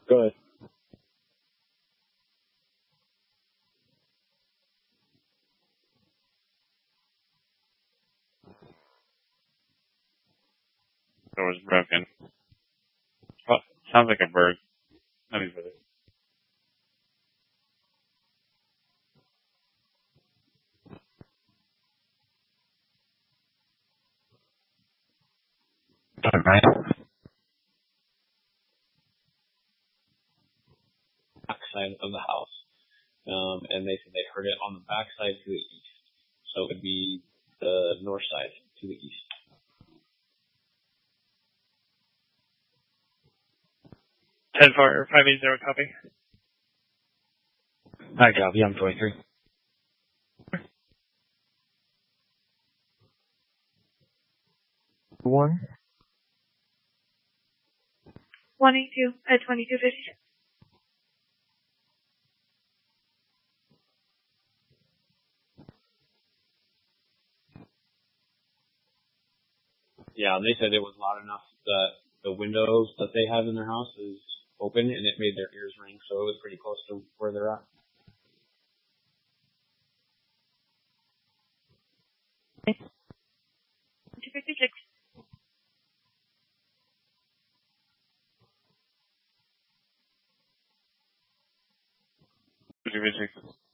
Go ahead. It was broken. Well, sounds like a bird. Let me put it. Right. Backside of the house. And they said they heard it on the backside to the east. So it would be the north side to the east. 10-4-580 copy. Hi, copy. I'm 23. One. 182 at 2250. Yeah, they said it was loud enough that the windows that they have in their house is open and it made their ears ring, so it was pretty close to where they're at. Okay. 256. 256.